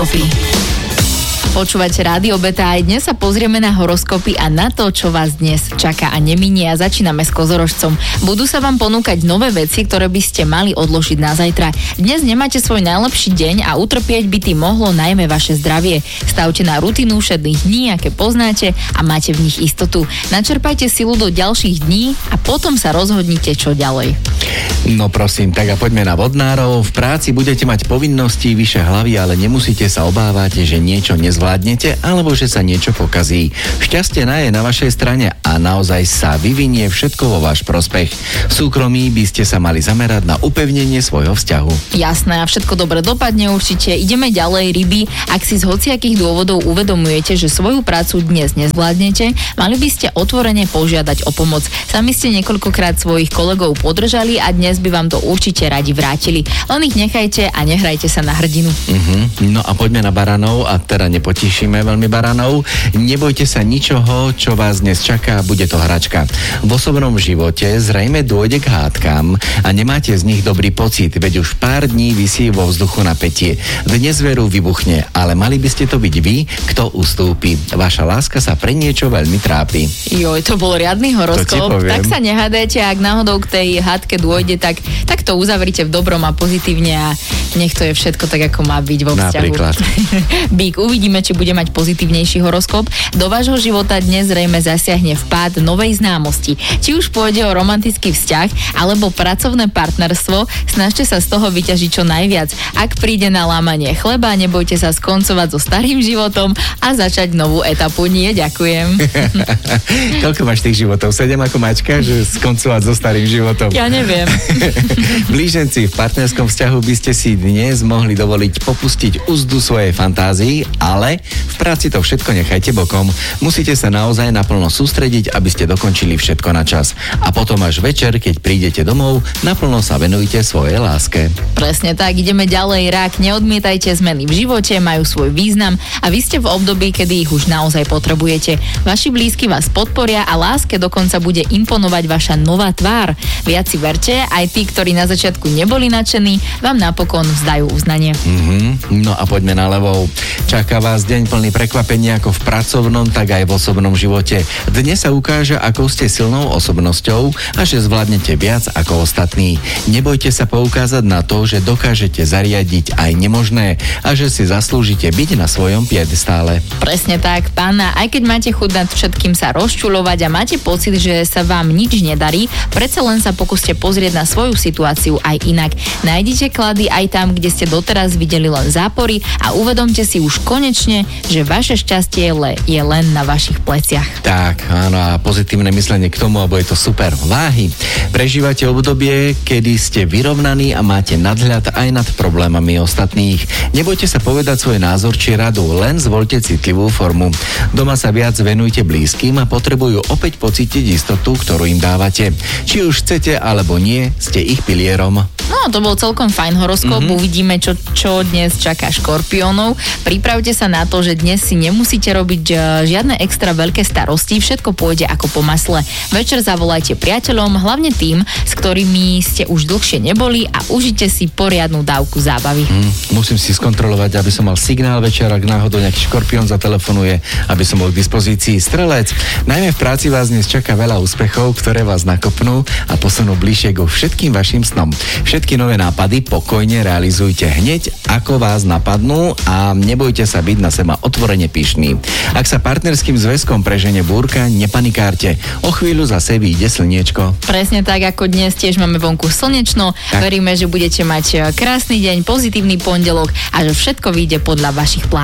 Počúvate Rádio Beta, aj dnes sa pozrieme na horoskopy a na to, čo vás dnes čaká a neminie, a začíname s Kozorožcom. Budú sa vám ponúkať nové veci, ktoré by ste mali odložiť na zajtra. Dnes nemáte svoj najlepší deň a utrpieť by tým mohlo najmä vaše zdravie. Stavte na rutinu všedných dní, aké poznáte, a máte v nich istotu. Načerpajte silu do ďalších dní a potom sa rozhodnite, čo ďalej. No prosím, tak a poďme na vodnárov. V práci budete mať povinnosti vyše hlavy, ale nemusíte sa obávať, že niečo nezvládnete alebo že sa niečo pokazí. Šťastie je na vašej strane a naozaj sa vyvinie všetko vo váš prospech. V súkromí by ste sa mali zamerať na upevnenie svojho vzťahu. Jasné, a všetko dobre dopadne určite. Ideme ďalej, ryby. Ak si z hociakých dôvodov uvedomujete, že svoju prácu dnes nezvládnete, mali by ste otvorene požiadať o pomoc. Sami ste niekoľkokrát svojich kolegov podržali a dnes by vám to určite radi vrátili. Len ich nechajte a nehrajte sa na hrdinu. No a poďme na baranov, a teda nepotíšime veľmi baranov. Nebojte sa ničoho, čo vás dnes čaká, bude to hračka. V osobnom živote zrejme dôjde k hádkam a nemáte z nich dobrý pocit, veď už pár dní visí vo vzduchu napätie. Dnes veru vybuchne, ale mali by ste to byť vy, kto ustúpi. Vaša láska sa pre niečo veľmi trápi. Joj, to bol riadny horoskop. Tak sa nehádajte, ak náhodou k tej hádke dôjde, tak to uzavrite v dobrom a pozitívne a nech to je všetko tak, ako má byť vo vzťahu. Napríklad. Bík, uvidíme, či bude mať pozitívnejší horoskop. Do vášho života dnes zrejme zasiahne vpád novej známosti. Či už pôjde o romantický vzťah alebo pracovné partnerstvo, snažte sa z toho vyťažiť čo najviac. Ak príde na lámanie chleba, nebojte sa skoncovať so starým životom a začať novú etapu. Nie, ďakujem. Koľko máš tých životov? 7 ako Mačka, že skoncovať so starým životom? Ja neviem. Blíženci, v partnerskom vzťahu by ste si dnes mohli dovoliť popustiť úzdu svojej fantázii, ale v práci to všetko nechajte bokom. Musíte sa naozaj naplno sústrediť, aby ste dokončili všetko na čas. A potom až večer, keď prídete domov, naplno sa venujte svojej láske. Presne tak, ideme ďalej. Rák, neodmietajte zmeny v živote, majú svoj význam a vy ste v období, kedy ich už naozaj potrebujete. Vaši blízky vás podporia a láske dokonca bude imponovať vaša nová tvár. Viac si verte, aj tí, ktorí na začiatku neboli nadšení, vám napokon vzdajú uznanie. No a poďme na levou. Čaká vás deň plný prekvapenia ako v pracovnom, tak aj v osobnom živote. Dnes sa ukáže, ako ste silnou osobnosťou a že zvládnete viac ako ostatní. Nebojte sa poukázať na to, že dokážete zariadiť aj nemožné a že si zaslúžite byť na svojom piedestále. Presne tak, pána, aj keď máte chuť nad všetkým sa rozčuľovať a máte pocit, že sa vám nič nedarí, predsa len sa pokúste pozrieť na svoju situáciu aj inak. Nájdite klady aj tam, kde ste doteraz videli len zápory a uvedomte si už konečne, že vaše šťastie je len na vašich pleciach. Tak, áno, a pozitívne myslenie k tomu, alebo je to super. Váhy. Prežívate obdobie, kedy ste vyrovnaní a máte nadhľad aj nad problémami ostatných. Nebojte sa povedať svoj názor či radu, len zvoľte citlivú formu. Doma sa viac venujte blízkym a potrebujú opäť pocítiť istotu, ktorú im dávate. Či už chcete alebo nie, ste ich pilierom. No, to bol celkom fajn horoskop. Uvidíme, čo dnes čaká Škorpiónov. Pripravte sa na to, že dnes si nemusíte robiť žiadne extra veľké starosti, všetko pôjde ako po masle. Večer zavolajte priateľom, hlavne tým, s ktorými ste už dlhšie neboli, a užite si poriadnu dávku zábavy. Musím si skontrolovať, aby som mal signál večer, ak náhodou nejaký Škorpión zatelefonuje, aby som bol k dispozícii. Strelec, najmä v práci vás dnes čaká veľa úspechov, ktoré vás nakopnú a posunú bližšie ku všetkým vašim snom. Všetky nové nápady pokojne realizujte hneď, ako vás napadnú, a nebojte sa byť na seba otvorene pyšný. Ak sa partnerským zväzkom prežene búrka, nepanikárte. O chvíľu zase vyjde slniečko. Presne tak, ako dnes tiež máme vonku slnečno. Tak. Veríme, že budete mať krásny deň, pozitívny pondelok a že všetko vyjde podľa vašich plánov.